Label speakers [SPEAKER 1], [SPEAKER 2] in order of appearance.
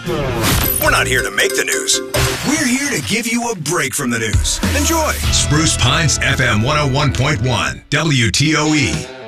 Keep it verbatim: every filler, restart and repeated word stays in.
[SPEAKER 1] We're not here to make the news. We're here to give you a break from the news. Enjoy. Spruce Pines F M one oh one point one, W T O E.